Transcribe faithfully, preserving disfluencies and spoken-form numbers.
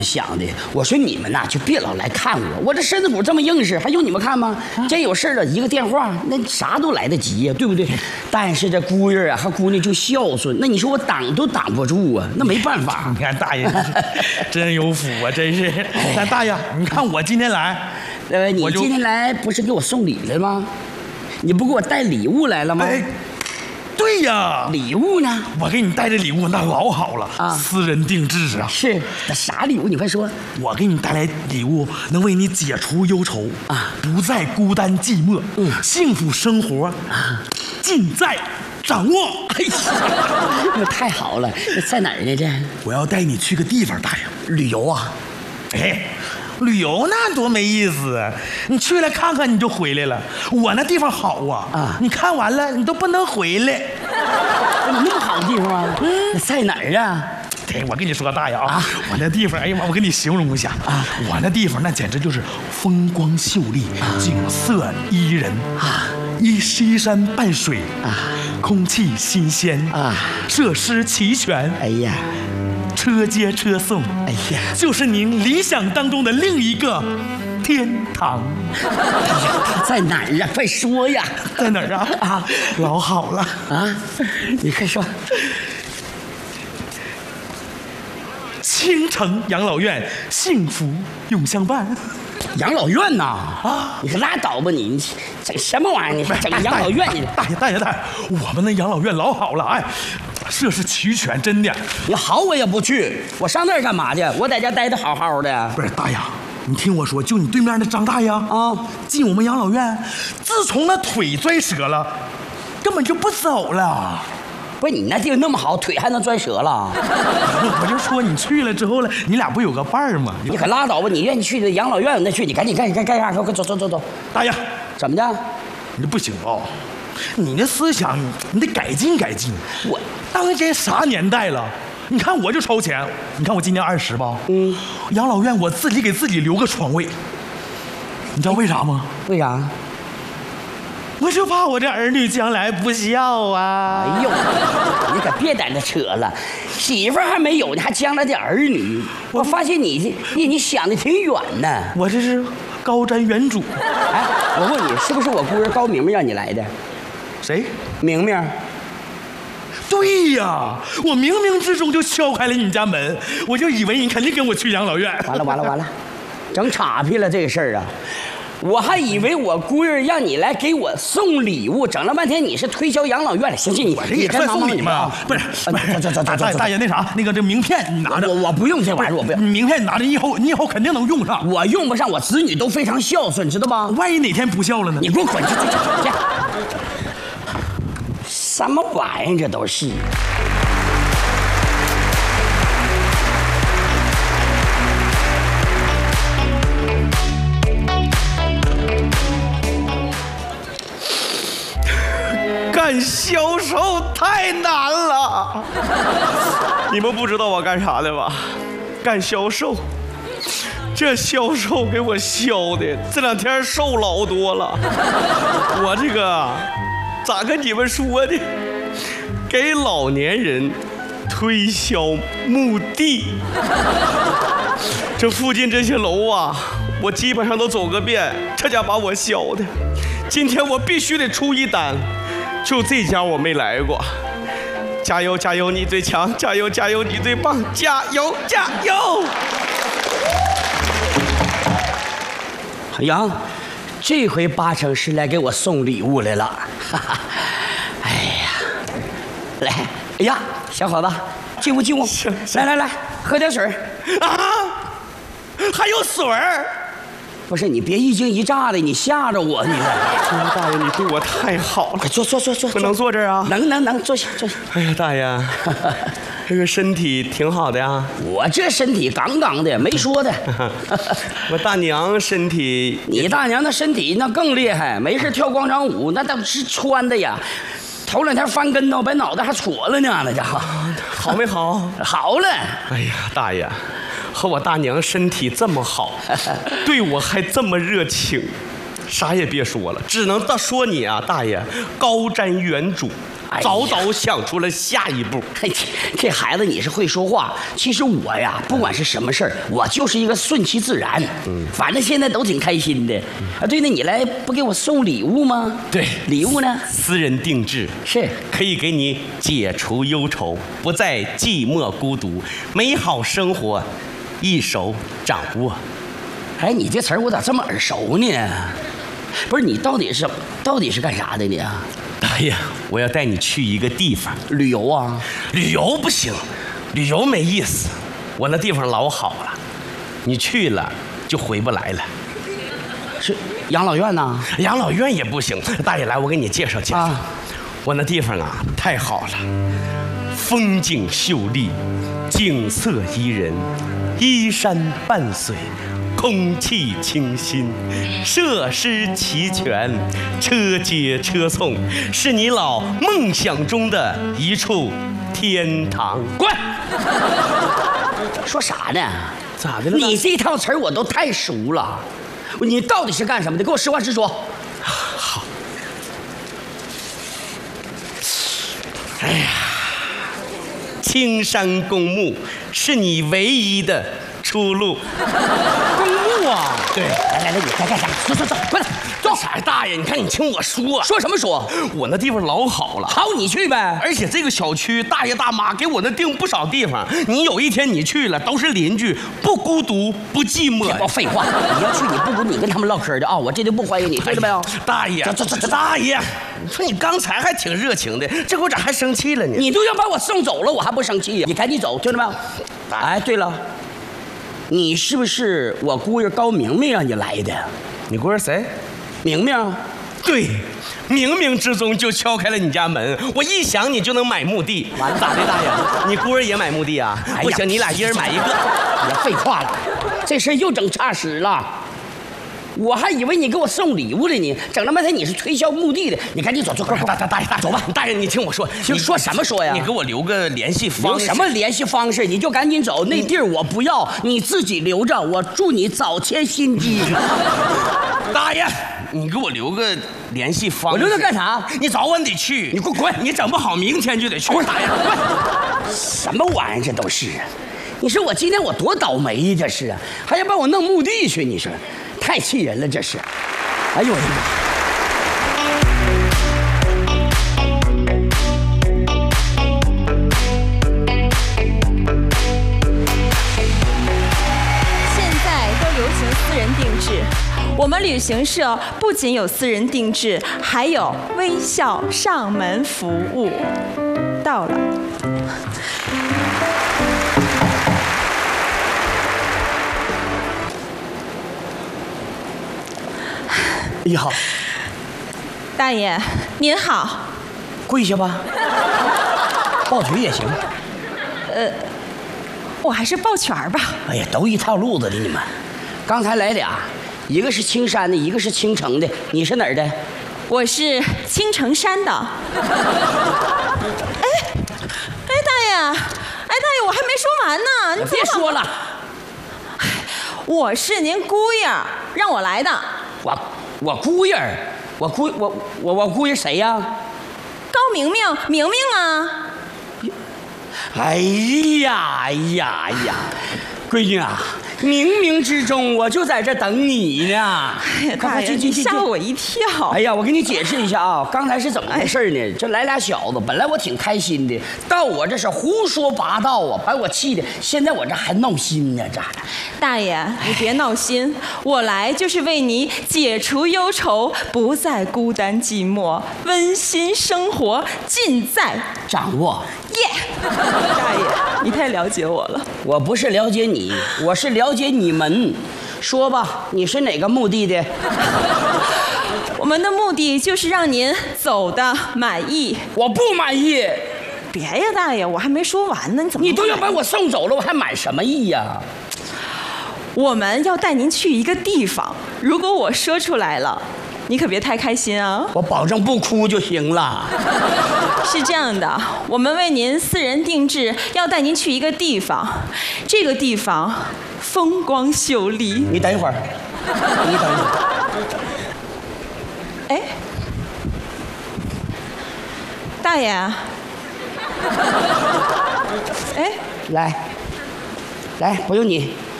想的，我说你们呐就别老来看我，我这身子骨这么硬实，还用你们看吗？真有事了，一个电话，那啥都来得及呀，对不对？但是这姑爷啊和姑娘就孝顺，那你说我挡都挡不住啊，那没办法。 你看大爷真有福啊，真是。但大爷，你看我今天来， 呃，你今天来不是给我送礼来吗？你不给我带礼物来了吗？ 哎，对呀， 礼物呢？ 我给你带的礼物那老好了啊， 私人定制啊。 是，那啥礼物？你快说。 我给你带来礼物，能为你解除忧愁啊， 不再孤单寂寞，嗯，幸福生活啊，尽在掌握。 哎呀，那太好了！在哪儿呢？这我要带你去个地方，大爷， 旅游啊。 哎。旅游那多没意思啊！你去了看看你就回来了。我那地方好啊，啊，你看完了你都不能回来。 有那么好的地方啊？嗯，那在哪儿啊？ 对，我跟你说，大爷啊，啊我那地方，哎呀妈，我给你形容一下啊，我那地方那简直就是风光秀丽，啊、景色宜人啊，依西山傍水啊，空气新鲜啊，设施齐全。 哎呀。 车接车送， 哎呀， 就是您理想当中的另一个天堂。 哎呀，他在哪儿啊？快说呀！ 在哪儿啊？啊，老好了啊！你快说。 青城养老院，幸福永相伴。 养老院呐？啊！你可拉倒吧你！你整什么玩意儿？你整养老院你？ 大爷大爷大爷，我们那养老院老好了，哎。设施齐全，真的。 你好，我也不去，我上那儿干嘛去？我在家待得好好的。 不是大爷，你听我说，就你对面那张大爷啊，进我们养老院，自从那腿摔折了，根本就不走了。 不是你那地方那么好，腿还能摔折了？ 我就说你去了之后了，你俩不有个伴儿吗？ 你可拉倒吧！你愿意去的养老院，那去，你赶紧干干干啥？快走走走走。 大爷， 怎么的？ 你这不行啊！你那思想，你得改进改进。我当今啥年代了？你看我就超前，你看我今年二十吧。嗯，养老院我自己给自己留个床位，你知道为啥吗？ 为啥？ 我就怕我这儿女将来不孝啊！ 哎呦，你可别在那扯了，媳妇还没有呢，还将来的儿女。我发现你你你想的挺远呢。 我这是高瞻远瞩。 哎，我问你，是不是我姑爷高明明让你来的？ 谁？ 明明。 对呀，我冥冥之中就敲开了你家门，我就以为你肯定跟我去养老院。 完了完了完了，整岔劈了这个事儿啊！我还以为我姑爷让你来给我送礼物，整了半天你是推销养老院的。行行，你我这也算送礼吗？不是，不是，走走走，大大爷那啥，那个这名片你拿着。 我我不用这玩意儿，我不用。 名片你拿着，你以后你以后肯定能用上。 我用不上，我子女都非常孝顺，知道吧？ 万一哪天不孝了呢？ 你给我滚去去去去！什么玩意儿这都是。 干销售太难了，你们不知道我干啥的吧？干销售，这销售给我销的，这两天瘦老多了。我这个咋跟你们说的？给老年人推销墓地。这附近这些楼啊，我基本上都走个遍，这家把我销的。今天我必须得出一单。就这家我没来过，加油加油你最强，加油加油你最棒，加油加油！ 杨，这回八成是来给我送礼物来了。哈哈，哎呀，来，哎呀，小伙子，进屋进屋，来来来，喝点水啊，还有水儿。 不是你别一惊一乍的，你吓着我你了。 大爷，你对我太好了。 快坐坐坐坐， 不能坐这儿啊？ 能能能，坐下坐下。 哎呀，大爷，这个身体挺好的呀。 我这身体杠杠的，没说的。 我大娘身体， 你大娘那身体那更厉害，没事跳广场舞那都是穿的呀。头两天翻跟头，把脑袋还戳了呢，那家伙。 好没好？ 好了。 哎呀，大爷。和我大娘身体这么好，对我还这么热情，啥也别说了，只能说你啊，大爷高瞻远瞩早早想出了下一步。 嘿，这孩子你是会说话。其实我呀，不管是什么事儿，我就是一个顺其自然。嗯，反正现在都挺开心的。啊，对，那你来不给我送礼物吗？ 对， 礼物呢？ 私人定制， 是可以给你解除忧愁，不再寂寞孤独，美好生活一手掌握。 哎，你这词儿我咋这么耳熟呢？不是，你到底是到底是干啥的呢？ 哎呀，我要带你去一个地方旅游啊？ 旅游不行，旅游没意思。我那地方老好了，你去了就回不来了。 是养老院呐？ 养老院也不行。大爷，来，我给你介绍介绍。 啊， 我那地方啊，太好了，风景秀丽，景色宜人，依山伴水。空气清新，设施齐全，车接车送，是你老梦想中的一处天堂。 滚！说啥呢？ 咋的了？ 你这套词儿我都太熟了。你到底是干什么的？给我实话实说。 好。哎呀，青山公墓是你唯一的出路。 公墓啊？ 对， 来来来，你该干啥？走走走，快来，走！ 啥呀，大爷？你看你听我说， 说什么说？ 我那地方老好了， 好，你去呗。 而且这个小区大爷大妈给我那定不少地方，你有一天你去了，都是邻居，不孤独不寂寞。 别废话，你要去你不如你跟他们唠嗑的啊，我这就不欢迎你，听着没有？ 大爷， 走走走走， 大爷，你说你刚才还挺热情的，这会儿咋还生气了呢？ 你都要把我送走了，我还不生气呀？你赶紧走，听着没有？哎，对了。你是不是我姑爷高明明让你来的？ 你姑爷谁？ 明明。 对，冥冥之中就敲开了你家门。我一想你就能买墓地。 完了， 咋的，大爷？你姑爷也买墓地啊？ 哎、 不行，你俩一人买一个。 别废话了，这事又整差时了。我还以为你给我送礼物了呢，整了半天你是推销墓地的。你赶紧走，走，快快，大大大爷，大走吧。 大爷，你听我说， 你说什么说呀？ 你给我留个联系方式。 留什么联系方式？你就赶紧走，那地儿我不要，你自己留着。我祝你早签新机。 大爷，你给我留个联系方式。 我留着干啥？ 你早晚得去。 你给我滚！ 你整不好明天就得去。 大爷，滚！什么玩意儿？这都是啊！你说我今天我多倒霉呀！这是啊，还要把我弄墓地去？你说。太气人了，这是！哎呦我的妈！ 现在都流行私人定制，我们旅行社不仅有私人定制，还有微笑上门服务。到了。 你好， 大爷，您好。 跪下吧，抱腿也行。 呃，我还是抱拳吧。 哎呀，都一套路子的你们。刚才来俩，一个是青山的，一个是青城的。你是哪儿的？ 我是青城山的。哎，哎，大爷，哎，大爷，我还没说完呢，你别说了。 我是您姑爷，让我来的。 我。我姑爷，我姑我我我姑爷谁呀？ 高明明，明明啊！ 哎呀哎呀哎呀，闺女啊，冥冥之中我就在这等你呢。 快快进进进！吓我一跳！ 哎呀，我给你解释一下啊，刚才是怎么回事呢？这来俩小子，本来我挺开心的，到我这是胡说八道啊，把我气的，现在我这还闹心呢，咋的？ 大爷，你别闹心，我来就是为你解除忧愁，不再孤单寂寞，温馨生活尽在掌握。 耶！大爷，你太了解我了。 我不是了解你，我是了解你们。说吧，你是哪个墓地的？ 我们的目的就是让您走的满意。 我不满意。 别呀，大爷，我还没说完呢，你怎么？ 你都要把我送走了，我还满什么意呀？ 我们要带您去一个地方，如果我说出来了，你可别太开心啊！ 我保证不哭就行了。 是这样的，我们为您私人定制，要带您去一个地方，这个地方风光秀丽。 你等一会儿，你等一会儿。 哎， 大爷。哎， 来，来，不用你。